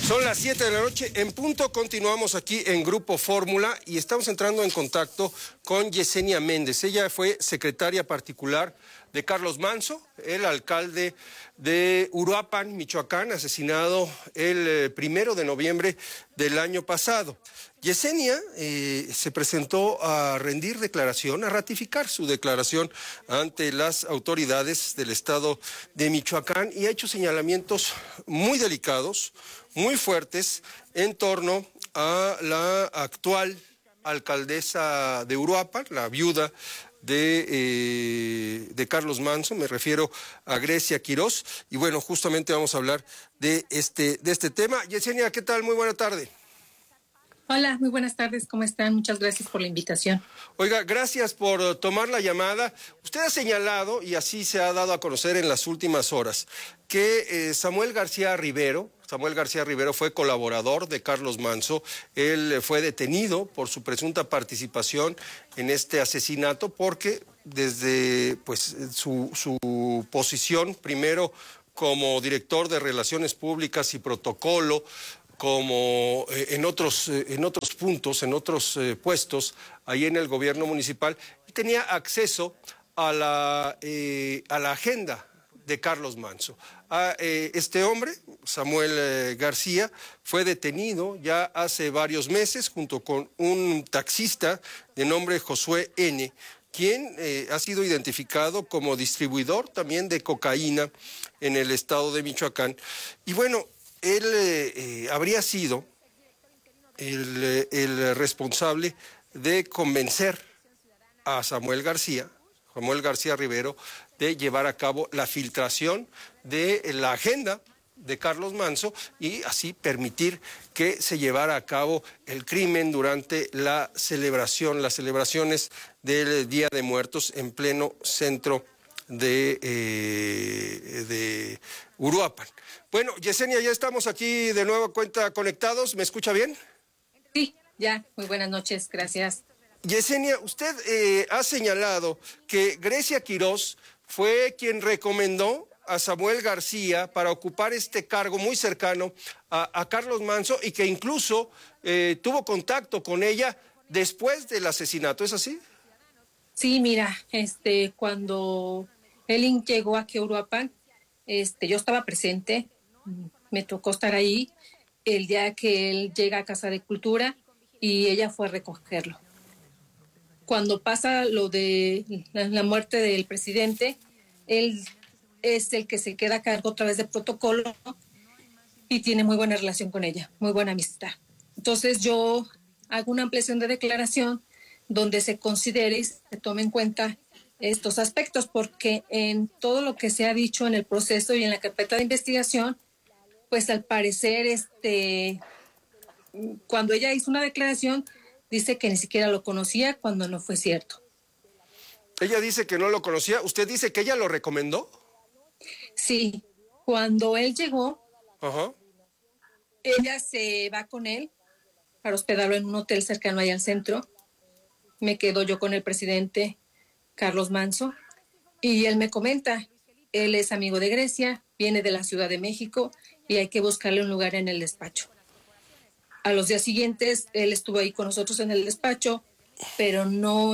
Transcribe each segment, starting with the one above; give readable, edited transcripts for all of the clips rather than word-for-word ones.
Son las 7 de la noche en punto, continuamos aquí en Grupo Fórmula y estamos entrando en contacto con Yesenia Méndez. Ella fue secretaria particular de Carlos Manso, el alcalde de Uruapan, Michoacán, asesinado el 1 de noviembre del año pasado. Yesenia se presentó a rendir declaración, a ratificar su declaración ante las autoridades del estado de Michoacán y ha hecho señalamientos muy delicados, muy fuertes en torno a la actual alcaldesa de Uruapan, la viuda de Carlos Manso, me refiero a Grecia Quirós, y bueno, justamente vamos a hablar de este tema. Yesenia, ¿qué tal? Muy buena tarde. Hola, muy buenas tardes, ¿cómo están? Muchas gracias por la invitación. Oiga, gracias por tomar la llamada. Usted ha señalado, y así se ha dado a conocer en las últimas horas, que Samuel García Rivero fue colaborador de Carlos Manso. Él fue detenido por su presunta participación en este asesinato porque desde su posición, primero como director de Relaciones Públicas y Protocolo, como en otros puntos, en otros puestos, ahí en el gobierno municipal, tenía acceso a la agenda de Carlos Manso. Este hombre, Samuel García, fue detenido ya hace varios meses junto con un taxista de nombre Josué N., quien ha sido identificado como distribuidor también de cocaína en el estado de Michoacán. Y bueno, él habría sido el responsable de convencer a Samuel García Rivero, de llevar a cabo la filtración de la agenda de Carlos Manso y así permitir que se llevara a cabo el crimen durante las celebraciones del Día de Muertos en pleno centro de Uruapan. Bueno, Yesenia, ya estamos aquí de nuevo conectados. ¿Me escucha bien? Sí, ya. Muy buenas noches, gracias. Yesenia, usted ha señalado que Grecia Quirós fue quien recomendó a Samuel García para ocupar este cargo muy cercano a Carlos Manso y que incluso tuvo contacto con ella después del asesinato. ¿Es así? Sí, mira, cuando él llegó aquí a Uruapan, yo estaba presente, me tocó estar ahí el día que él llega a Casa de Cultura y ella fue a recogerlo. Cuando pasa lo de la muerte del presidente, él es el que se queda a cargo otra vez de protocolo y tiene muy buena relación con ella, muy buena amistad. Entonces yo hago una ampliación de declaración donde se considere y se tome en cuenta estos aspectos, porque en todo lo que se ha dicho en el proceso y en la carpeta de investigación, pues al parecer cuando ella hizo una declaración, dice que ni siquiera lo conocía cuando no fue cierto. Ella dice que no lo conocía. ¿Usted dice que ella lo recomendó? Sí, cuando él llegó, Ajá. Ella se va con él para hospedarlo en un hotel cercano ahí al centro. Me quedo yo con el presidente Carlos Manso y él me comenta, él es amigo de Grecia, viene de la Ciudad de México y hay que buscarle un lugar en el despacho. A los días siguientes, él estuvo ahí con nosotros en el despacho, pero no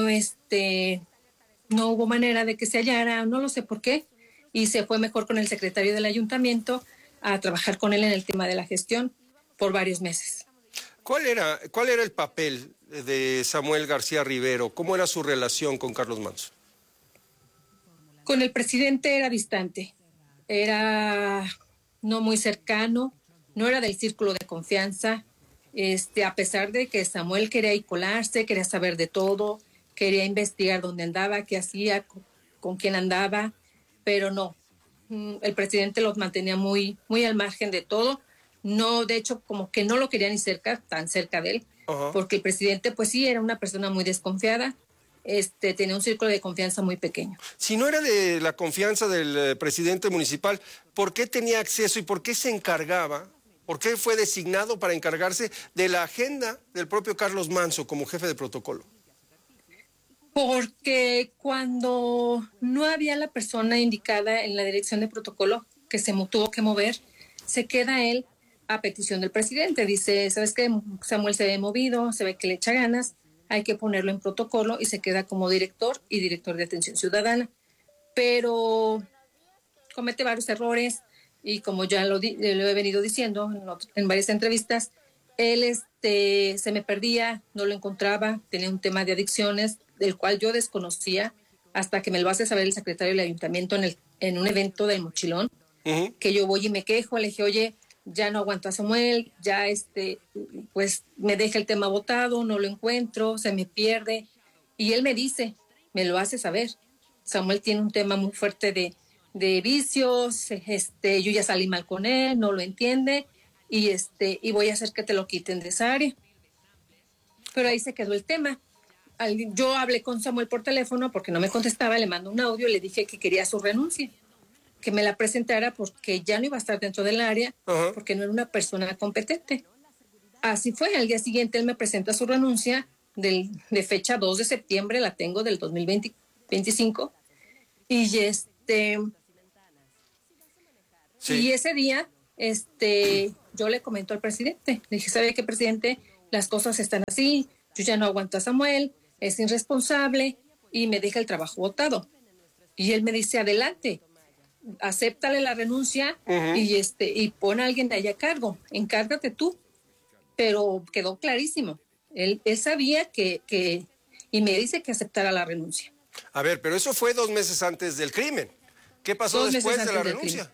hubo manera de que se hallara, no lo sé por qué, y se fue mejor con el secretario del ayuntamiento a trabajar con él en el tema de la gestión por varios meses. ¿Cuál era el papel de Samuel García Rivero? ¿Cómo era su relación con Carlos Manso? Con el presidente era distante, era no muy cercano, no era del círculo de confianza. A pesar de que Samuel quería ir colarse, quería saber de todo, quería investigar dónde andaba, qué hacía, con quién andaba, pero no. El presidente los mantenía muy, muy al margen de todo. No, de hecho, como que no lo quería ni tan cerca de él, Ajá. porque el presidente, pues sí, era una persona muy desconfiada. Tenía un círculo de confianza muy pequeño. Si no era de la confianza del presidente municipal, ¿por qué tenía acceso y por qué se encargaba? ¿Por qué fue designado para encargarse de la agenda del propio Carlos Manso como jefe de protocolo? Porque cuando no había la persona indicada en la dirección de protocolo que se tuvo que mover, se queda él a petición del presidente. Dice, ¿sabes qué? Samuel se ve movido, se ve que le echa ganas, hay que ponerlo en protocolo y se queda como director y director de atención ciudadana. Pero comete varios errores y como ya lo he venido diciendo en varias entrevistas, él se me perdía, no lo encontraba, tenía un tema de adicciones del cual yo desconocía hasta que me lo hace saber el secretario del ayuntamiento en un evento del Mochilón, que yo voy y me quejo, le dije, oye, ya no aguanto a Samuel, ya pues me deja el tema botado, no lo encuentro, se me pierde. Y él me dice, me lo hace saber, Samuel tiene un tema muy fuerte de vicios, yo ya salí mal con él, no lo entiende, y voy a hacer que te lo quiten de esa área. Pero ahí se quedó el tema. Yo hablé con Samuel por teléfono porque no me contestaba, le mando un audio, le dije que quería su renuncia, que me la presentara porque ya no iba a estar dentro del área, porque no era una persona competente. Así fue, al día siguiente él me presenta su renuncia de fecha 2 de septiembre, la tengo del 2025, y Sí. y ese día yo le comento al presidente, le dije, ¿sabe qué, presidente? Las cosas están así, yo ya no aguanto a Samuel, es irresponsable y me deja el trabajo botado. Y él me dice, adelante, acéptale la renuncia y pon a alguien de allá a cargo, encárgate tú. Pero quedó clarísimo. Él sabía y me dice que aceptara la renuncia. A ver, pero eso fue 2 meses antes del crimen. ¿Qué pasó después de la renuncia?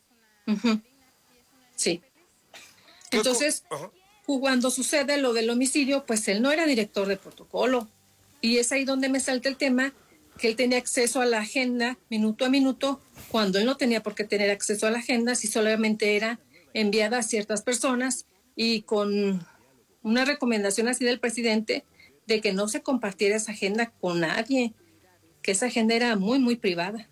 Sí. Entonces, cuando sucede lo del homicidio, pues él no era director de protocolo. Y es ahí donde me salta el tema que él tenía acceso a la agenda minuto a minuto, cuando él no tenía por qué tener acceso a la agenda, si solamente era enviada a ciertas personas y con una recomendación así del presidente de que no se compartiera esa agenda con nadie, que esa agenda era muy, muy privada.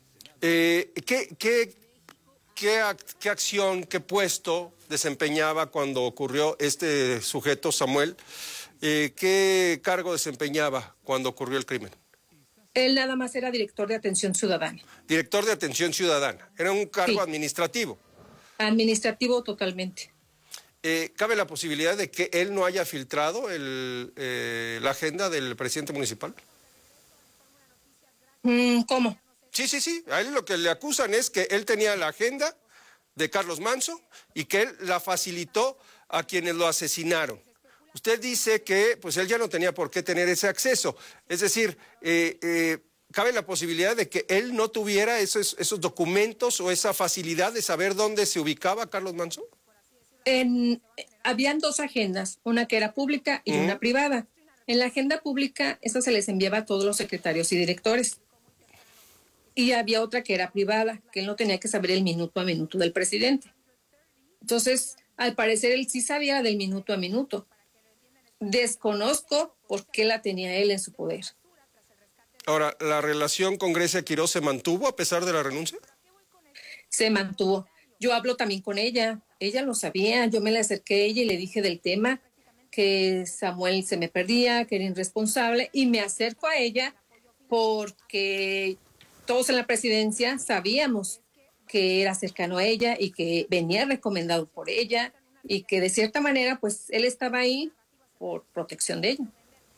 ¿Qué acción, qué puesto desempeñaba cuando ocurrió este sujeto, Samuel? ¿Qué cargo desempeñaba cuando ocurrió el crimen? Él nada más era director de atención ciudadana. Director de atención ciudadana. Era un cargo administrativo. Administrativo totalmente. ¿Cabe la posibilidad de que él no haya filtrado la agenda del presidente municipal? ¿Cómo? Sí. A él lo que le acusan es que él tenía la agenda de Carlos Manso y que él la facilitó a quienes lo asesinaron. Usted dice que pues él ya no tenía por qué tener ese acceso. Es decir, ¿cabe la posibilidad de que él no tuviera esos documentos o esa facilidad de saber dónde se ubicaba Carlos Manso? Habían 2 agendas, una que era pública y una privada. En la agenda pública, esa se les enviaba a todos los secretarios y directores. Y había otra que era privada, que él no tenía que saber el minuto a minuto del presidente. Entonces, al parecer, él sí sabía del minuto a minuto. Desconozco por qué la tenía él en su poder. Ahora, ¿la relación con Grecia Quirós se mantuvo a pesar de la renuncia? Se mantuvo. Yo hablo también con ella lo sabía, yo me le acerqué a ella y le dije del tema, que Samuel se me perdía, que era irresponsable, y me acerco a ella porque todos en la presidencia sabíamos que era cercano a ella y que venía recomendado por ella y que de cierta manera pues él estaba ahí por protección de ella.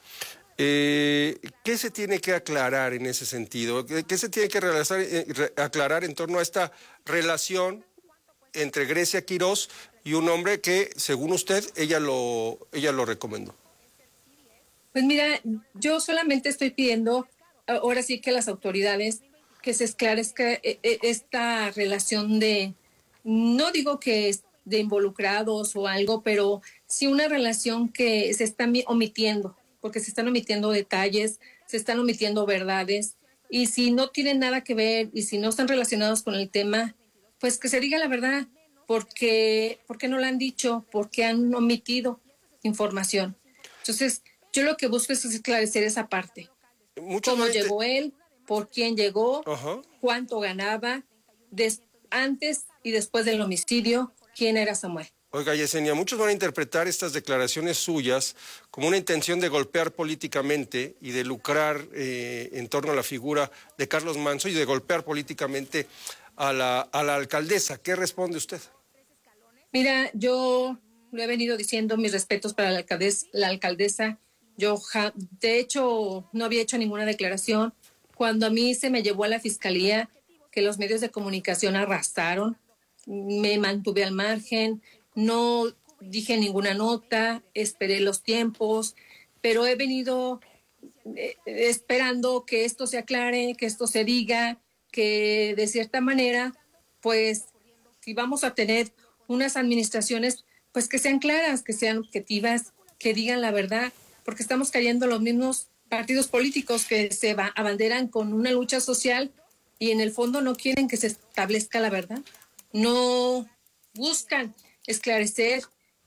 ¿Qué se tiene que aclarar en ese sentido? ¿Qué se tiene que aclarar en torno a esta relación entre Grecia Quirós y un hombre que, según usted, ella lo recomendó? Pues mira, yo solamente estoy pidiendo, ahora sí que las autoridades, que se esclarezca esta relación no digo que es de involucrados o algo, pero sí una relación que se está omitiendo, porque se están omitiendo detalles, se están omitiendo verdades, y si no tienen nada que ver y si no están relacionados con el tema, pues que se diga la verdad, porque no la han dicho, porque han omitido información. Entonces, yo lo que busco es esclarecer esa parte. ¿Cómo llegó él? ¿Por quién llegó? ¿Cuánto ganaba? Antes y después del homicidio, ¿quién era Samuel? Oiga, Yesenia, muchos van a interpretar estas declaraciones suyas como una intención de golpear políticamente y de lucrar en torno a la figura de Carlos Manso y de golpear políticamente a la alcaldesa. ¿Qué responde usted? Mira, yo lo he venido diciendo, mis respetos para la alcaldesa. De hecho, no había hecho ninguna declaración. Cuando a mí se me llevó a la fiscalía, que los medios de comunicación arrastraron, me mantuve al margen, no dije ninguna nota, esperé los tiempos, pero he venido esperando que esto se aclare, que esto se diga, que de cierta manera, pues, si vamos a tener unas administraciones, pues que sean claras, que sean objetivas, que digan la verdad, porque estamos cayendo los mismos partidos políticos que se abanderan con una lucha social y en el fondo no quieren que se establezca la verdad. No buscan esclarecer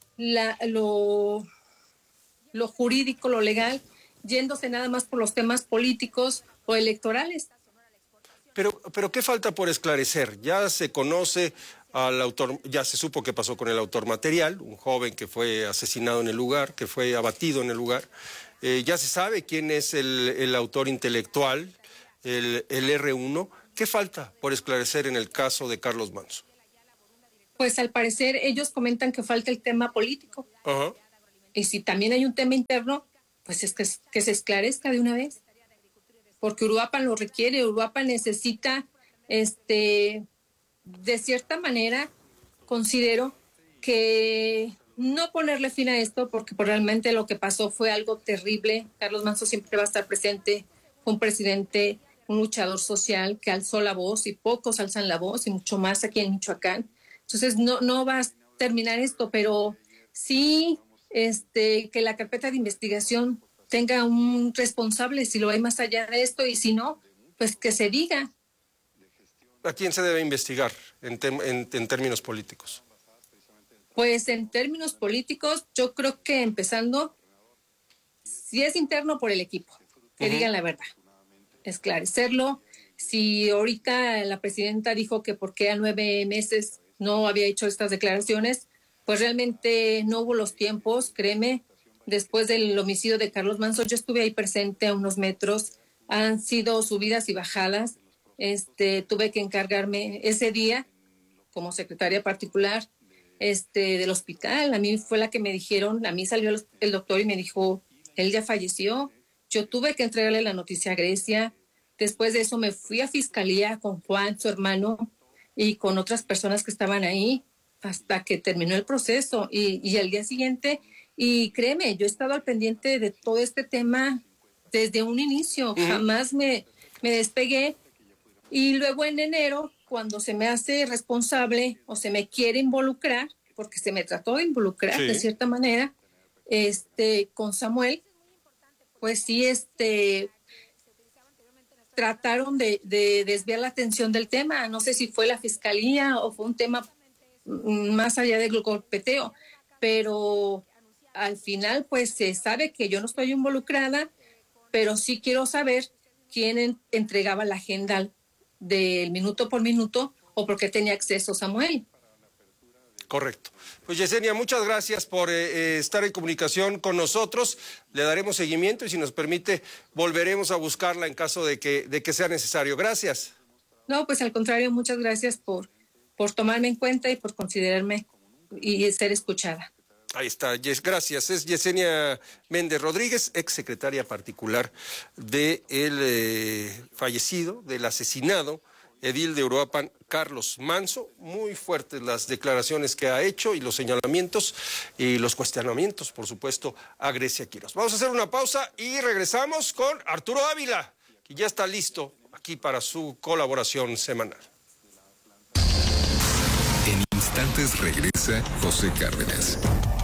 lo jurídico, lo legal, yéndose nada más por los temas políticos o electorales. Pero ¿qué falta por esclarecer? Ya se conoce al autor, ya se supo qué pasó con el autor material, un joven que fue asesinado en el lugar, que fue abatido en el lugar. Ya se sabe quién es el autor intelectual, el R1. ¿Qué falta por esclarecer en el caso de Carlos Manso? Pues al parecer ellos comentan que falta el tema político. Ajá. Y si también hay un tema interno, pues es que se esclarezca de una vez. Porque Uruapan lo requiere, Uruapan necesita, de cierta manera, considero que no ponerle fin a esto, porque realmente lo que pasó fue algo terrible. Carlos Manso siempre va a estar presente, fue un presidente, un luchador social que alzó la voz y pocos alzan la voz y mucho más aquí en Michoacán. Entonces no va a terminar esto, pero sí que la carpeta de investigación tenga un responsable si lo hay más allá de esto y si no, pues que se diga. ¿A quién se debe investigar en términos políticos? Pues en términos políticos, yo creo que empezando, si es interno por el equipo, que digan la verdad, esclarecerlo. Si ahorita la presidenta dijo que por qué a 9 meses no había hecho estas declaraciones, pues realmente no hubo los tiempos, créeme. Después del homicidio de Carlos Manso, yo estuve ahí presente a unos metros, han sido subidas y bajadas. Tuve que encargarme ese día como secretaria particular del hospital. A mí fue la que me dijeron, a mí salió el doctor y me dijo, él ya falleció. Yo tuve que entregarle la noticia a Grecia. Después de eso me fui a fiscalía con Juan, su hermano, y con otras personas que estaban ahí hasta que terminó el proceso. Y al día siguiente, y créeme, yo he estado al pendiente de todo este tema desde un inicio. Jamás me despegué. Y luego en enero, cuando se me hace responsable o se me quiere involucrar, porque se me trató de involucrar de cierta manera, con Samuel, pues sí, trataron de desviar la atención del tema. No sé si fue la fiscalía o fue un tema más allá del golpeteo, pero al final pues se sabe que yo no estoy involucrada, pero sí quiero saber quién entregaba la agenda del minuto por minuto o por qué tenía acceso Samuel. Correcto. Pues Yesenia, muchas gracias por estar en comunicación con nosotros. Le daremos seguimiento y si nos permite volveremos a buscarla en caso de que sea necesario. Gracias. No, pues al contrario, muchas gracias por tomarme en cuenta y por considerarme y ser escuchada. Ahí está, gracias. Es Yesenia Méndez Rodríguez, exsecretaria particular del fallecido, del asesinado edil de Uruapan, Carlos Manso. Muy fuertes las declaraciones que ha hecho y los señalamientos y los cuestionamientos, por supuesto, a Grecia Quiroz. Vamos a hacer una pausa y regresamos con Arturo Ávila, que ya está listo aquí para su colaboración semanal. En instantes regresa José Cárdenas.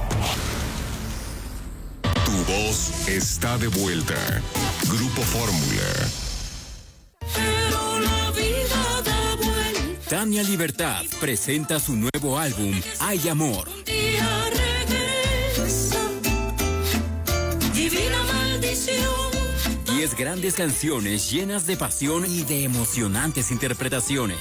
Tu voz está de vuelta. Grupo Fórmula. Tania Libertad presenta su nuevo álbum, Hay Amor. 10 grandes canciones llenas de pasión y de emocionantes interpretaciones.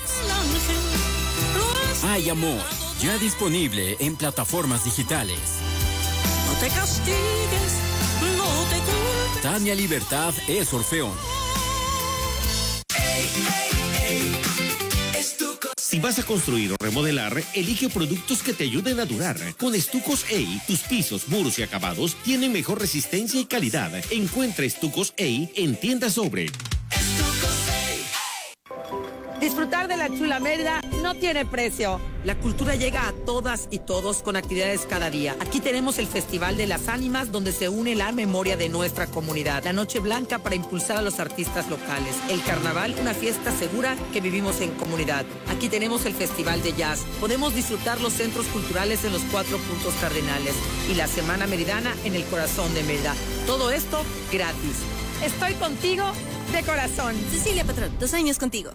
Hay Amor, ya disponible en plataformas digitales. No te castigues, no te culpes. Tania Libertad es Orfeón. Es tu cosita. Si vas a construir o remodelar, elige productos que te ayuden a durar. Con Estucos EI, tus pisos, muros y acabados tienen mejor resistencia y calidad. Encuentra Estucos EI en Tiendas Sobre. Disfrutar de la chula Mérida no tiene precio. La cultura llega a todas y todos con actividades cada día. Aquí tenemos el Festival de las Ánimas, donde se une la memoria de nuestra comunidad. La Noche Blanca para impulsar a los artistas locales. El Carnaval, una fiesta segura que vivimos en comunidad. Aquí tenemos el Festival de Jazz. Podemos disfrutar los centros culturales en los 4 puntos cardinales. Y la Semana Meridana en el corazón de Mérida. Todo esto gratis. Estoy contigo de corazón. Cecilia Patrón, 2 años contigo.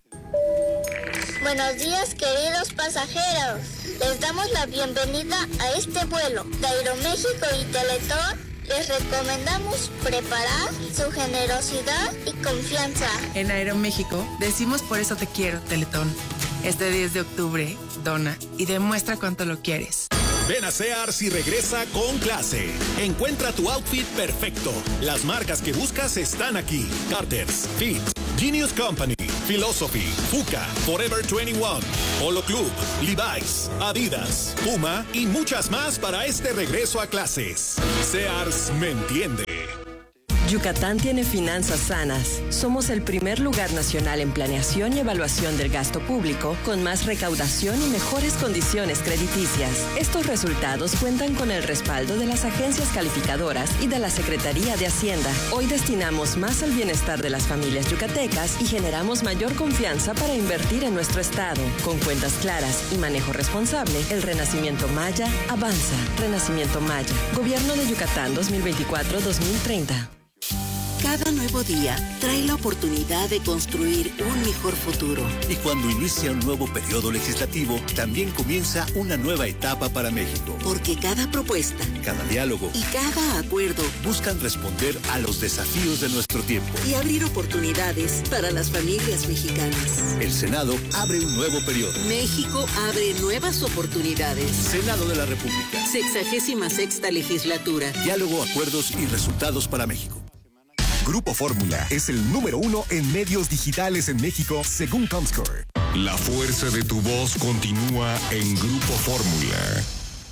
Buenos días, queridos pasajeros. Les damos la bienvenida a este vuelo de Aeroméxico y Teletón. Les recomendamos preparar su generosidad y confianza. En Aeroméxico decimos por eso te quiero, Teletón. Este 10 de octubre, dona y demuestra cuánto lo quieres. Ven a Sears y regresa con clase. Encuentra tu outfit perfecto. Las marcas que buscas están aquí. Carter's, Fit, Genius Company, Philosophy, Fuka, Forever 21, Polo Club, Levi's, Adidas, Puma y muchas más para este regreso a clases. Sears me entiende. Yucatán tiene finanzas sanas. Somos el primer lugar nacional en planeación y evaluación del gasto público, con más recaudación y mejores condiciones crediticias. Estos resultados cuentan con el respaldo de las agencias calificadoras y de la Secretaría de Hacienda. Hoy destinamos más al bienestar de las familias yucatecas y generamos mayor confianza para invertir en nuestro estado. Con cuentas claras y manejo responsable, el Renacimiento Maya avanza. Renacimiento Maya. Gobierno de Yucatán 2024-2030. Cada nuevo día trae la oportunidad de construir un mejor futuro. Y cuando inicia un nuevo periodo legislativo, también comienza una nueva etapa para México. Porque cada propuesta, cada diálogo y cada acuerdo buscan responder a los desafíos de nuestro tiempo y abrir oportunidades para las familias mexicanas. El Senado abre un nuevo periodo. México abre nuevas oportunidades. Senado de la República. 66ª legislatura. Diálogo, acuerdos y resultados para México. Grupo Fórmula es el número 1 en medios digitales en México, según Comscore. La fuerza de tu voz continúa en Grupo Fórmula.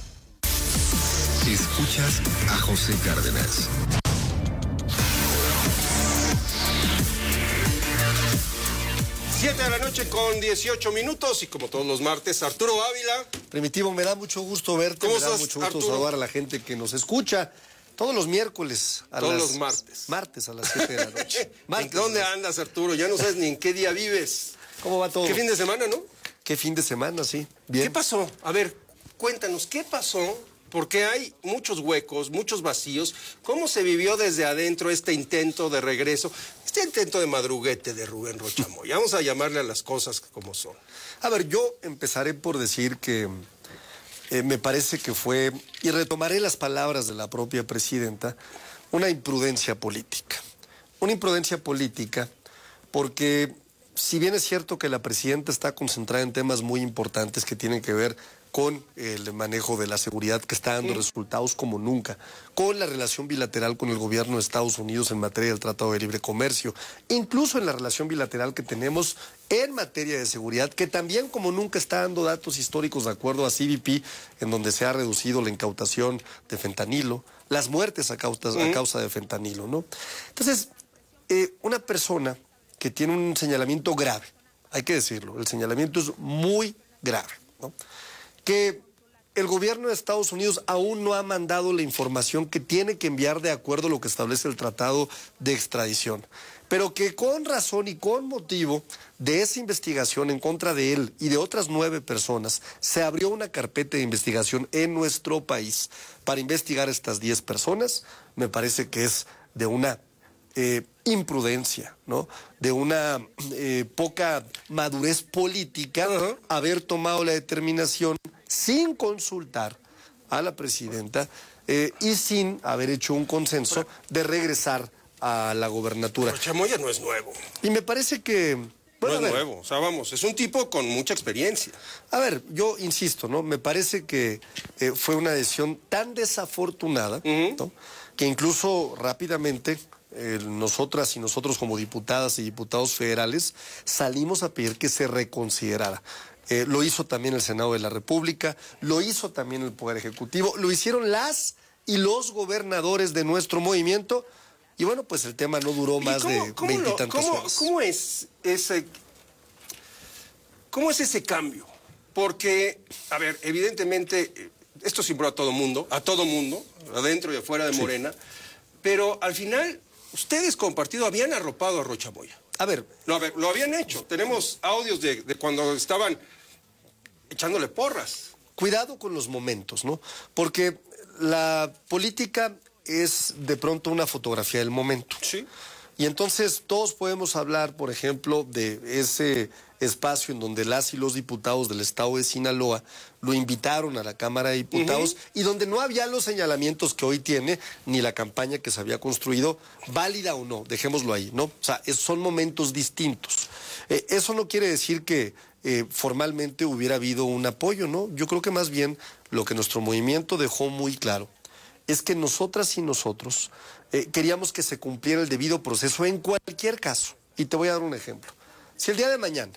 Escuchas a José Cárdenas. Siete de la noche con 18 minutos y como todos los martes, Arturo Ávila. Primitivo, me da mucho gusto verte, me da mucho gusto saludar a la gente que nos escucha. Todos los miércoles. Los martes. Martes a las 7 de la noche. ¿En dónde andas, Arturo? Ya no sabes ni en qué día vives. ¿Cómo va todo? ¿Qué fin de semana, no? ¿Qué fin de semana, sí? Bien. ¿Qué pasó? A ver, cuéntanos, ¿qué pasó? Porque hay muchos huecos, muchos vacíos. ¿Cómo se vivió desde adentro este intento de regreso? Este intento de madruguete de Rubén Rocha Moya. Vamos a llamarle a las cosas como son. A ver, yo empezaré por decir que me parece que fue, y retomaré las palabras de la propia presidenta, una imprudencia política. Una imprudencia política porque, si bien es cierto que la presidenta está concentrada en temas muy importantes que tienen que ver con el manejo de la seguridad, que está dando resultados como nunca, con la relación bilateral con el gobierno de Estados Unidos en materia del Tratado de Libre Comercio, incluso en la relación bilateral que tenemos en materia de seguridad, que también como nunca está dando datos históricos de acuerdo a CBP, en donde se ha reducido la incautación de fentanilo, las muertes a causa de fentanilo, ¿no? Entonces, una persona que tiene un señalamiento grave, hay que decirlo, el señalamiento es muy grave, ¿no? Que el gobierno de Estados Unidos aún no ha mandado la información que tiene que enviar de acuerdo a lo que establece el Tratado de Extradición, pero que con razón y con motivo de esa investigación en contra de él y de otras 9 personas, se abrió una carpeta de investigación en nuestro país para investigar a estas 10 personas. Me parece que es de una imprudencia, ¿no? De una poca madurez política haber tomado la determinación sin consultar a la presidenta y sin haber hecho un consenso de regresar a la gobernatura. Pero Chamoya no es nuevo. Y me parece que... Bueno, no es nuevo, o sea, vamos, es un tipo con mucha experiencia. A ver, yo insisto, ¿no? Me parece que fue una decisión tan desafortunada, ¿no? Que incluso rápidamente... nosotras y nosotros como diputadas y diputados federales salimos a pedir que se reconsiderara. lo hizo también el Senado de la República, lo hizo también el Poder Ejecutivo, lo hicieron las y los gobernadores de nuestro movimiento, y bueno, pues el tema no duró más de 20 y tantas horas. ¿Cómo es ese cambio? Porque, a ver, evidentemente, esto simbró a todo mundo, adentro y afuera de Morena, pero al final, ustedes como partido habían arropado a Rocha Moya. A ver, lo habían hecho. Tenemos audios de cuando estaban echándole porras. Cuidado con los momentos, ¿no? Porque la política es de pronto una fotografía del momento. Sí. Y entonces todos podemos hablar, por ejemplo, de ese espacio en donde las y los diputados del estado de Sinaloa lo invitaron a la Cámara de Diputados y donde no había los señalamientos que hoy tiene, ni la campaña que se había construido, válida o no, dejémoslo ahí, ¿no? O sea, son momentos distintos. Eso no quiere decir que formalmente hubiera habido un apoyo, ¿no? Yo creo que más bien lo que nuestro movimiento dejó muy claro es que nosotras y nosotros queríamos que se cumpliera el debido proceso en cualquier caso. Y te voy a dar un ejemplo. Si el día de mañana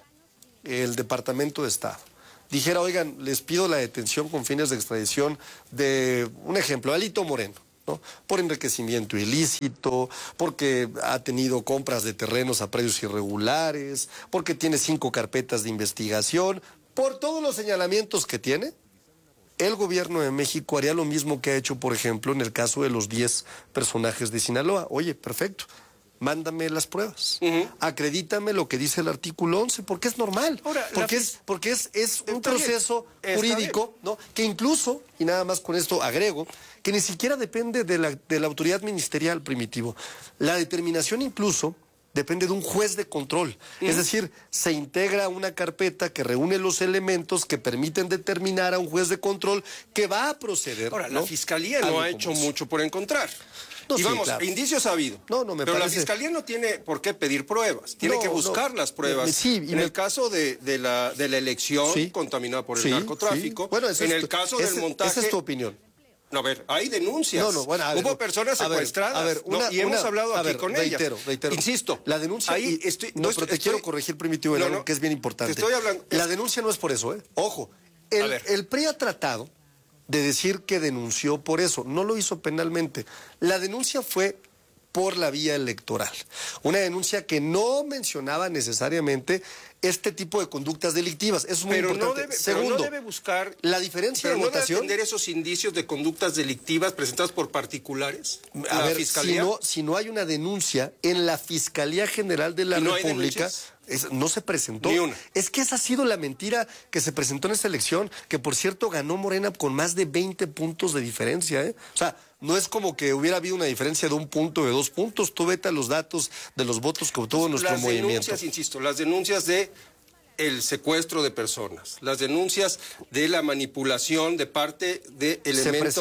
el Departamento de Estado dijera, oigan, les pido la detención con fines de extradición de, un ejemplo, Alito Moreno, ¿no? Por enriquecimiento ilícito, porque ha tenido compras de terrenos a precios irregulares, porque tiene 5 carpetas de investigación, por todos los señalamientos que tiene, el gobierno de México haría lo mismo que ha hecho, por ejemplo, en el caso de los 10 personajes de Sinaloa. Oye, perfecto, mándame las pruebas, acredítame lo que dice el artículo 11, porque es normal, ahora, porque es un proceso jurídico, ¿no? Que incluso, y nada más con esto agrego, que ni siquiera depende de la autoridad ministerial, Primitivo. La determinación incluso depende de un juez de control. Es decir, se integra una carpeta que reúne los elementos que permiten determinar a un juez de control que va a proceder. Ahora, ¿no? la Fiscalía no ha hecho mucho por encontrar. No, y sí, vamos, claro. indicios ha habido. Pero la Fiscalía no tiene por qué pedir pruebas, tiene que buscar las pruebas. Sí, en el caso de la elección contaminada por el narcotráfico, bueno, en el caso del montaje... Esa es tu opinión. No, a ver, hay denuncias. Bueno, a ver, hubo personas secuestradas. Y hemos hablado aquí con ellas. Reitero. Insisto. La denuncia... pero te quiero corregir, Primitivo, en algo que es bien importante. Te estoy hablando... La denuncia no es por eso, ¿eh? Ojo, el PRI ha tratado de decir que denunció por eso. No lo hizo penalmente. La denuncia fue por la vía electoral. Una denuncia que no mencionaba necesariamente este tipo de conductas delictivas. Eso es muy importante. Segundo, no debe buscar... La diferencia de votación... ¿No debe atender esos indicios de conductas delictivas presentadas por particulares? A ver, Fiscalía? si no hay una denuncia en la Fiscalía General de la República... No se presentó. Ni una. Es que esa ha sido la mentira que se presentó en esta elección, que por cierto ganó Morena con más de 20 puntos de diferencia, ¿eh? O sea, no es como que hubiera habido una diferencia de 1 punto, de 2 puntos. Tú vete a los datos de los votos que obtuvo nuestro movimiento. Las denuncias, insisto, las denuncias de el secuestro de personas, las denuncias de la manipulación de parte de elementos...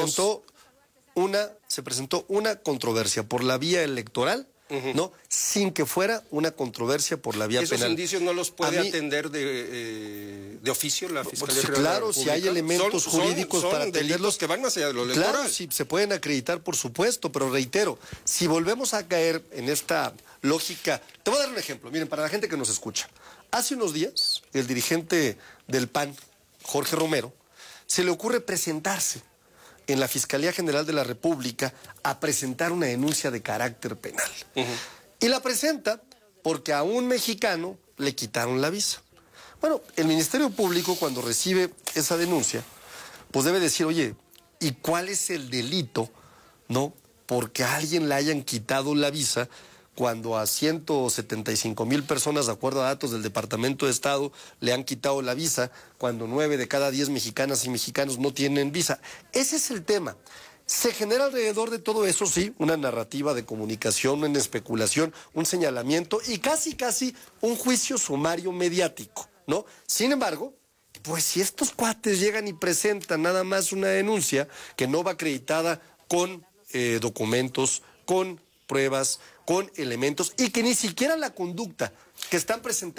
Se presentó una controversia por la vía electoral, ¿no? Sin que fuera una controversia por la vía penal. ¿Esos indicios no los puede atender de oficio la Fiscalía General claro, de la República? Si hay elementos jurídicos para atenderlos, que van más allá de lo electoral. Claro, sí, se pueden acreditar, por supuesto, pero reitero, si volvemos a caer en esta lógica... Te voy a dar un ejemplo, miren, para la gente que nos escucha. Hace unos días, el dirigente del PAN, Jorge Romero, se le ocurre presentarse en la Fiscalía General de la República a presentar una denuncia de carácter penal. Y la presenta porque a un mexicano le quitaron la visa. Bueno, el Ministerio Público, cuando recibe esa denuncia, pues debe decir, oye, ¿y cuál es el delito, no? Porque a alguien le hayan quitado la visa cuando a 175,000 personas, de acuerdo a datos del Departamento de Estado, le han quitado la visa, cuando 9 de cada 10 mexicanas y mexicanos no tienen visa. Ese es el tema. Se genera alrededor de todo eso, sí, una narrativa de comunicación, una especulación, un señalamiento y casi un juicio sumario mediático, ¿no? Sin embargo, pues si estos cuates llegan y presentan nada más una denuncia que no va acreditada con documentos, con pruebas, con elementos, y que ni siquiera la conducta que están presentando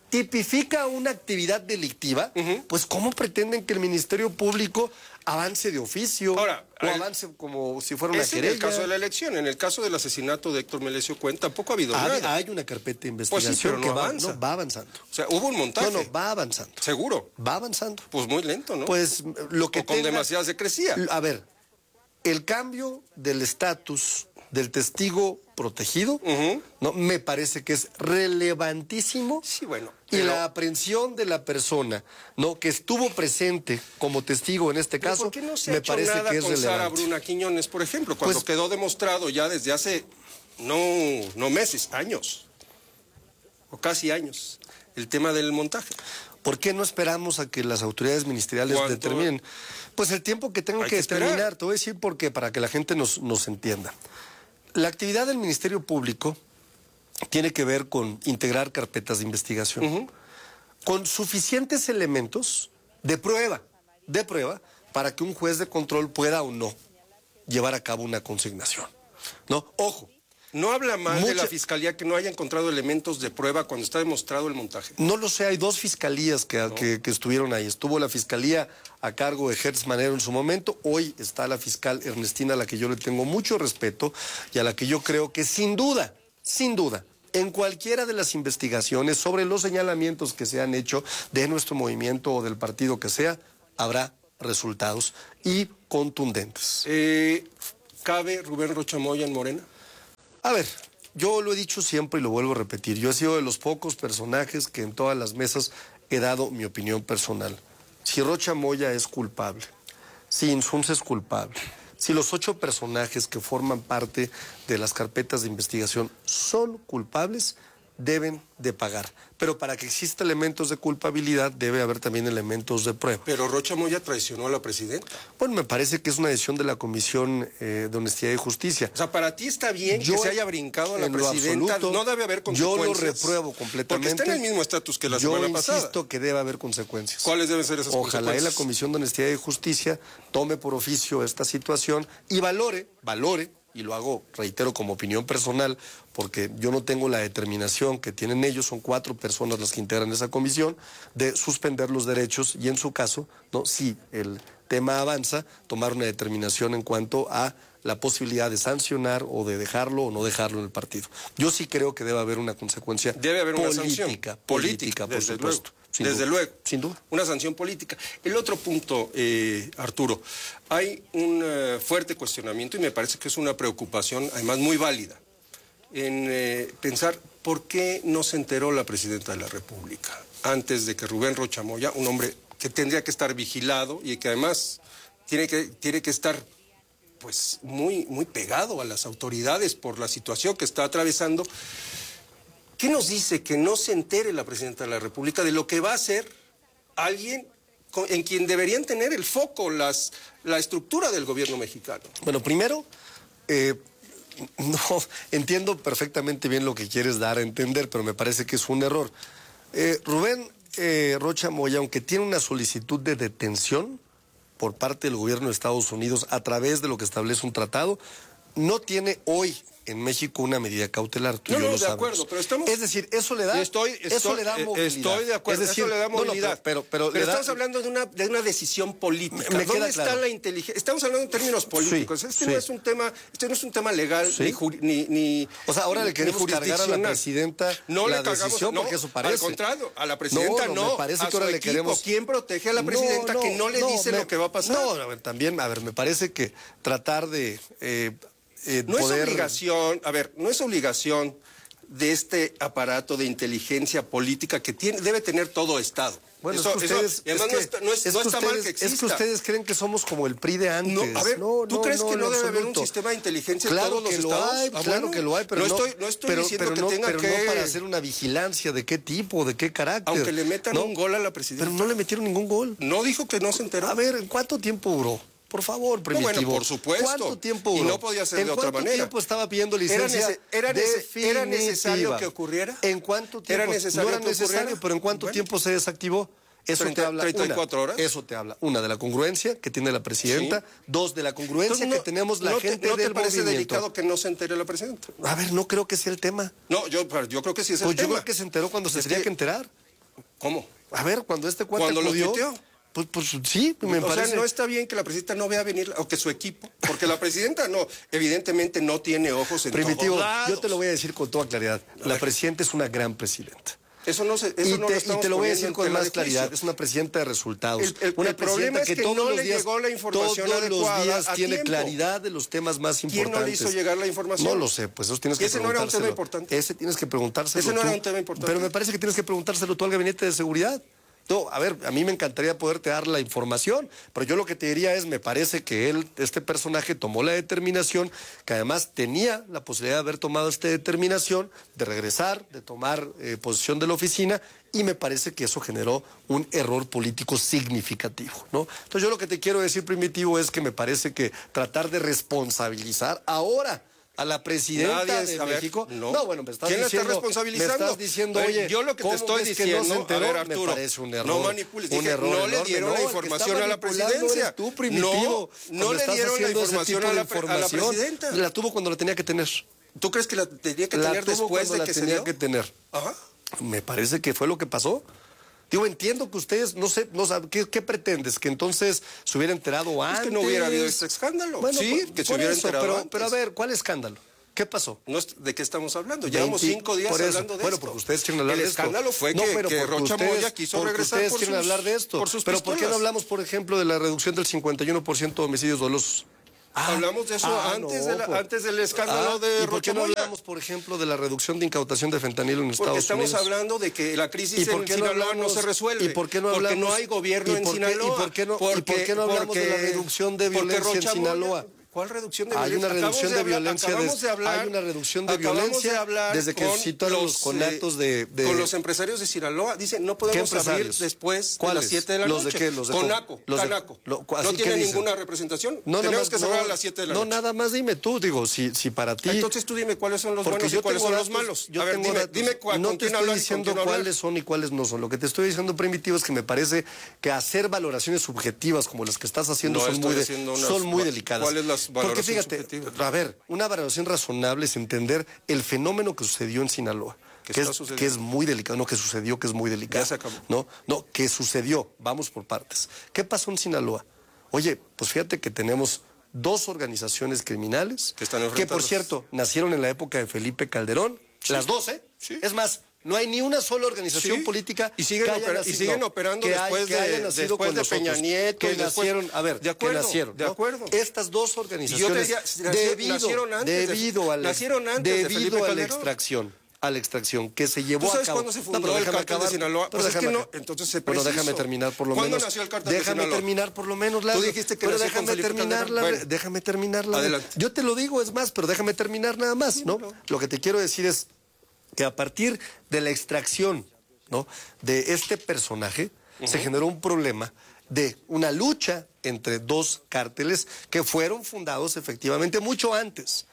tipifica una actividad delictiva, pues ¿cómo pretenden que el Ministerio Público avance de oficio o avance como si fuera una querella? En el caso de la elección, en el caso del asesinato de Héctor Melesio Cuen tampoco ha habido nada. Hay una carpeta de investigación pues sí, pero que no va avanzando. O sea, hubo un montaje. No, va avanzando. ¿Seguro? Va avanzando. Pues muy lento, ¿no? Pues lo que con demasiada secrecía. A ver, el cambio del estatus del testigo protegido, no, me parece que es relevantísimo. Sí, bueno. Y la aprehensión de la persona, no, que estuvo presente como testigo en este caso, ¿por qué no se me ha hecho parece nada que es con relevante. Sara Bruna Quiñones, por ejemplo, cuando Pues, quedó demostrado ya desde hace no meses, años, o casi años, el tema del montaje? ¿Por qué no esperamos a que las autoridades ministeriales determinen? Pues el tiempo que tengan que determinar. Te voy a decir por qué, para que la gente nos entienda. La actividad del Ministerio Público tiene que ver con integrar carpetas de investigación, con suficientes elementos de prueba, para que un juez de control pueda o no llevar a cabo una consignación. No, ojo. ¿No habla más de la Fiscalía que no haya encontrado elementos de prueba cuando está demostrado el montaje? No lo sé, hay dos fiscalías que estuvieron ahí. Estuvo la Fiscalía a cargo de Hertz Manero en su momento, hoy está la fiscal Ernestina, a la que yo le tengo mucho respeto y a la que yo creo que sin duda, en cualquiera de las investigaciones sobre los señalamientos que se han hecho de nuestro movimiento o del partido que sea, habrá resultados y contundentes. ¿Cabe Rubén Rocha Moya en Morena? A ver, yo lo he dicho siempre y lo vuelvo a repetir. Yo he sido de los pocos personajes que en todas las mesas he dado mi opinión personal. Si Rocha Moya es culpable, si Insunza es culpable, si los 8 personajes que forman parte de las carpetas de investigación son culpables, deben de pagar. Pero para que exista elementos de culpabilidad debe haber también elementos de prueba. Pero Rocha Moya traicionó a la presidenta. Bueno, me parece que es una decisión de la Comisión de Honestidad y Justicia. O sea, ¿para ti está bien que se haya brincado a la presidenta? Absoluto, no debe haber consecuencias. Yo lo repruebo completamente. Porque está en el mismo estatus que la semana pasada. Yo insisto que debe haber consecuencias. ¿Cuáles deben ser esas consecuencias? Ojalá la Comisión de Honestidad y Justicia tome por oficio esta situación y valore, y lo hago, reitero, como opinión personal, porque yo no tengo la determinación que tienen ellos, son 4 personas las que integran esa comisión, de suspender los derechos y en su caso, no, si el tema avanza, tomar una determinación en cuanto a la posibilidad de sancionar o de dejarlo o no dejarlo en el partido. Yo sí creo que debe haber una consecuencia política, por supuesto. Desde luego. Sin duda. Una sanción política. El otro punto, Arturo, hay un fuerte cuestionamiento y me parece que es una preocupación, además muy válida, en pensar por qué no se enteró la presidenta de la República antes de que Rubén Rocha Moya, un hombre que tendría que estar vigilado y que además tiene que estar pues muy pegado a las autoridades por la situación que está atravesando. ¿Qué nos dice que no se entere la presidenta de la República de lo que va a hacer alguien en quien deberían tener el foco la estructura del gobierno mexicano? Bueno, primero, no entiendo perfectamente bien lo que quieres dar a entender, pero me parece que es un error. Rubén Rocha Moya, aunque tiene una solicitud de detención por parte del gobierno de Estados Unidos a través de lo que establece un tratado, no tiene hoy en México una medida cautelar. Tú y yo lo de sabemos. acuerdo, pero estamos... Es decir, eso le da movilidad. Estoy de acuerdo, es decir, eso le da movilidad. Pero estamos hablando de una decisión política. ¿Dónde está la inteligencia? Estamos hablando en términos políticos. No es un tema legal, ni o sea, ahora le queremos cargar a la presidenta la decisión, porque eso parece. Al contrario, a la presidenta no. Me parece que ahora le queremos... ¿Quién protege a la presidenta que no le dice lo que va a pasar? Me parece que tratar de... no es obligación de este aparato de inteligencia política que debe tener todo Estado. Bueno, no está mal que exista. Es que ustedes creen que somos como el PRI de antes. No, a ver, ¿tú crees que no debe haber un sistema de inteligencia en todos los estados? Claro que lo hay, pero no estoy diciendo que tenga que... no para hacer una vigilancia de qué tipo, de qué carácter. Aunque le metan un gol a la presidenta. Pero no le metieron ningún gol. No dijo que no se enteró. A ver, ¿en cuánto tiempo duró? Por favor, Primitivo. Bueno, por supuesto. ¿Cuánto tiempo duró? Y no podía ser de otra manera. ¿En cuánto tiempo estaba pidiendo licencia ¿Era necesario que ocurriera? ¿En cuánto tiempo? ¿Era necesario no era necesario, pero ¿en cuánto tiempo se desactivó? Eso 34 horas. Eso te habla, una, de la congruencia que tiene la presidenta, dos, de la congruencia que tenemos la gente del movimiento. ¿No te parece delicado que no se entere la presidenta? A ver, no creo que sea el tema. No, yo creo que sí es el tema. Pues yo creo que se enteró cuando se tenía que enterar. ¿Cómo? A ver, cuando este cuate ¿Cuándo lo acudió, tuiteó? Pues sí, me parece. O sea, no está bien que la presidenta no vea venir, o que su equipo, porque la presidenta no, evidentemente no tiene ojos en Primitivo, todos lados. yo te lo voy a decir con toda claridad. La presidenta es una gran presidenta. Eso no se, eso no lo estamos y te lo voy a poniendo decir en con tela más de claridad. juicio. Es una presidenta de resultados. El problema es que todos no los le días, llegó la información todos adecuada los días a tiene tiempo. claridad de los temas más importantes. ¿Quién no le hizo llegar la información? No lo sé, pues eso tienes que Ese no era un preguntárselo. tema importante. Ese tienes que preguntárselo Ese no tú. era un tema importante. Pero me parece que tienes que preguntárselo tú al gabinete de seguridad. No, a ver, a mí me encantaría poderte dar la información, pero yo lo que te diría es, me parece que este personaje tomó la determinación, que además tenía la posibilidad de haber tomado esta determinación, de regresar, de tomar posesión de la oficina, y me parece que eso generó un error político significativo, ¿no? Entonces yo lo que te quiero decir, Primitivo, es que me parece que tratar de responsabilizar ahora a la presidenta de México. No, bueno, me estás ¿quién la diciendo, está responsabilizando? Me estás diciendo, oye, yo lo que te estoy diciendo, no se enteró? a ver, Arturo, me parece un error. no manipules, un dije, error no le enorme. dieron la el que información está a la manipulando presidencia. eres tú, Primitivo. No le estás dieron la haciendo ese información tipo a de la presidenta. La tuvo cuando la tenía que tener. ¿Tú crees que la tenía que La tener tuvo después cuando de la que se tenía dio? que tener. Ajá. Me parece que fue lo que pasó. Digo, entiendo que ustedes, no sé, ¿qué pretendes? ¿Que entonces se hubiera enterado antes? Es que no hubiera habido este escándalo. Bueno, sí, que se hubiera enterado antes. Pero a ver, ¿cuál escándalo? ¿Qué pasó? ¿De qué estamos hablando? Llevamos 5 días hablando de bueno, esto. porque ustedes quieren hablar de esto. El escándalo fue que Rocha Moya quiso regresar ustedes quieren hablar de esto. por sus Pero ¿por qué no pistolas? hablamos, por ejemplo, de la reducción del 51% de homicidios dolosos? Hablamos de eso antes del escándalo de Rocha Moya. ¿Y por qué no hablamos, por ejemplo, de la reducción de incautación de fentanilo en Estados Unidos? Porque estamos hablando de que la crisis en Sinaloa no se resuelve. ¿Y por qué no hablamos? Porque no hay gobierno en Sinaloa. ¿Y por qué no hablamos de la reducción de violencia en Sinaloa? ¿Cuál reducción de Hay violencia? una reducción de violencia. Hay una reducción de violencia desde que se citaron los conatos de... Con los empresarios de Sinaloa. Dicen, no podemos abrir después de las 7 de la noche. ¿Los de qué? ¿Los de Conaco, Canaco. ¿No tiene ninguna representación? Tenemos que cerrar a las 7 de la noche. No, nada más dime tú, digo, si para ti... Entonces tú dime cuáles son los buenos y cuáles son los malos. A ver, dime no te estoy diciendo cuáles son y cuáles no son. Lo que te estoy diciendo, Primitivo, es que me parece que hacer valoraciones subjetivas como las que estás haciendo son muy delicadas. ¿Cuáles las valoraciones? Porque fíjate, a ver, una valoración razonable es entender el fenómeno que sucedió en Sinaloa, que es muy delicado, no que sucedió, que es muy delicado. Ya se acabó. No, que sucedió, vamos por partes. ¿Qué pasó en Sinaloa? Oye, pues fíjate que tenemos 2 organizaciones criminales que por cierto, nacieron en la época de Felipe Calderón, las 2, ¿eh? Sí. Es más, no hay ni una sola organización política y siguen operando después de Peña Nieto, que nacieron, a ver, de acuerdo, que nacieron, de acuerdo. Estas 2 organizaciones nacieron antes debido a la extracción que se llevó a cabo. ¿Tú sabes cuándo se fundó el cártel de Sinaloa? Pues es que no, entonces se precisó. Bueno, déjame terminar por lo menos. ¿Cuándo nació el cártel de Sinaloa? Déjame terminar por lo menos. Tú dijiste que nació con Felipe Calderón. Déjame terminarla. Adelante. Yo te lo digo, es más, pero déjame terminar nada más, ¿no? Lo que te quiero decir es que a partir de la extracción, ¿no?, de este personaje, se generó un problema de una lucha entre 2 cárteles que fueron fundados efectivamente mucho antes,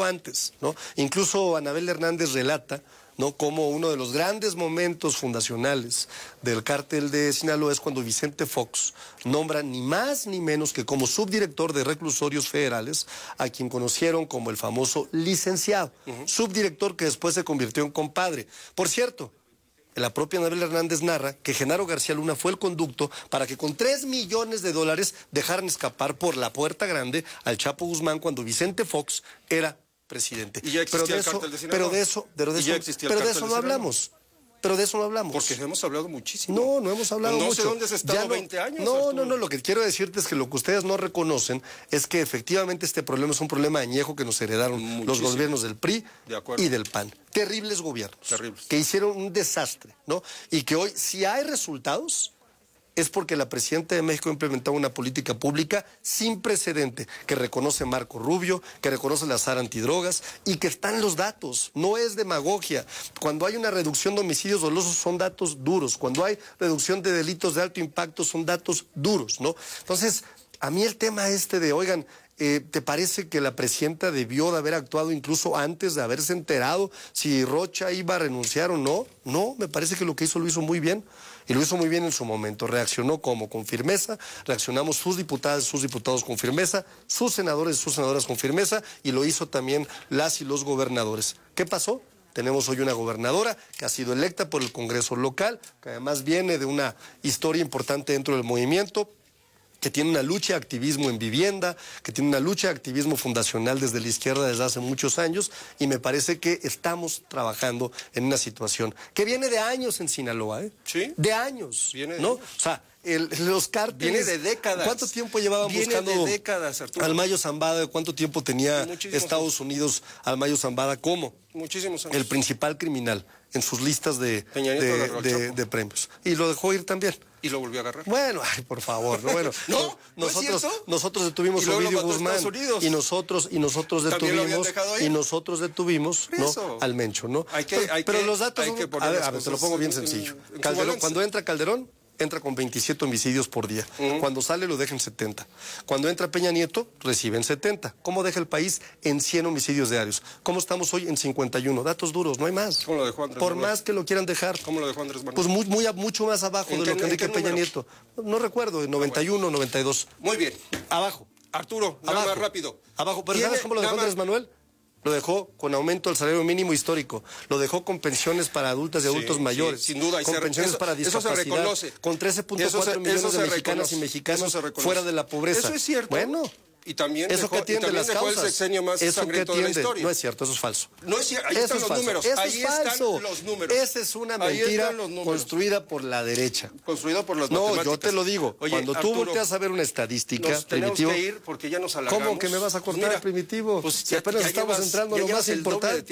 ¿no? Incluso Anabel Hernández relata, ¿no?, como uno de los grandes momentos fundacionales del cártel de Sinaloa es cuando Vicente Fox nombra ni más ni menos que como subdirector de reclusorios federales a quien conocieron como el famoso licenciado, subdirector que después se convirtió en compadre. Por cierto, la propia Anabel Hernández narra que Genaro García Luna fue el conducto para que con $3 millones dejaran escapar por la puerta grande al Chapo Guzmán cuando Vicente Fox era presidente. Y ya existía el cártel de Sinaloa. Pero de eso no hablamos. Pero de eso no hablamos. Porque hemos hablado muchísimo. No hemos hablado mucho. No sé dónde has estado 20 años. No, lo que quiero decirte es que lo que ustedes no reconocen es que efectivamente este problema es un problema añejo que nos heredaron los gobiernos del PRI y del PAN. Terribles gobiernos. Que hicieron un desastre, ¿no? Y que hoy, si hay resultados, es porque la presidenta de México ha implementado una política pública sin precedente, que reconoce Marco Rubio, que reconoce la SAR antidrogas y que están los datos, no es demagogia. Cuando hay una reducción de homicidios dolosos son datos duros, cuando hay reducción de delitos de alto impacto son datos duros, ¿no? Entonces, a mí el tema de, oigan, ¿te parece que la presidenta debió de haber actuado incluso antes de haberse enterado si Rocha iba a renunciar o no? No, me parece que lo que hizo lo hizo muy bien. Y lo hizo muy bien en su momento. Reaccionó con firmeza, reaccionamos sus diputadas, sus diputados con firmeza, sus senadores y sus senadoras con firmeza, y lo hizo también las y los gobernadores. ¿Qué pasó? Tenemos hoy una gobernadora que ha sido electa por el Congreso local, que además viene de una historia importante dentro del movimiento, que tiene una lucha de activismo en vivienda, que tiene una lucha de activismo fundacional desde la izquierda desde hace muchos años, y me parece que estamos trabajando en una situación que viene de años en Sinaloa, ¿eh? ¿Sí? De años, Viene ¿no? de... O sea, los cárteles... Viene de décadas. ¿Cuánto tiempo llevaban buscando de décadas, Arturo. al Mayo Zambada? ¿Cuánto tiempo tenía Estados Unidos al Mayo Zambada como muchísimos años. el principal criminal en sus listas de premios? Y lo dejó ir también. Y lo volvió a agarrar. Bueno, ay, por favor, no, bueno. nosotros detuvimos a Ovidio Guzmán y nosotros detuvimos ¿no? al Mencho, ¿no? Pero los datos a ver, te lo pongo bien sencillo. Calderón, cuando entra Calderón, entra con 27 homicidios por día. Cuando sale lo deja en 70. Cuando entra Peña Nieto, reciben 70. ¿Cómo deja el país? En 100 homicidios diarios. ¿Cómo estamos hoy? En 51. Datos duros, no hay más. ¿Cómo lo dejó Andrés Por Manuel? Más que lo quieran dejar. ¿Cómo lo dejó Andrés Manuel? Pues mucho más abajo de lo que Enrique Peña Nieto. No recuerdo, en 91, 92. Muy bien. Abajo. Arturo, nada más rápido. Abajo. ¿Pero sabes cómo lo dejó Andrés Manuel? Lo dejó con aumento del salario mínimo histórico. Lo dejó con pensiones para adultas y adultos mayores. Sin duda. Con pensiones para discapacidad. Eso se reconoce. Con 13.4 millones de mexicanas y mexicanos fuera de la pobreza. Eso es cierto. Bueno. Y también eso que atiende las causas. El sexenio más sangriento de la historia. No es cierto, eso es falso. No es cierto, ahí están los números. Ahí están los números. Esa es una mentira construida por la derecha. Construida por las matemáticas. No, yo te lo digo. Oye, cuando tú Arturo, volteas a ver una estadística, nos Primitivo, tenemos que ir porque ya nos alargamos. ¿Cómo que me vas a cortar, Primitivo? Pues si apenas estamos entrando a lo más importante.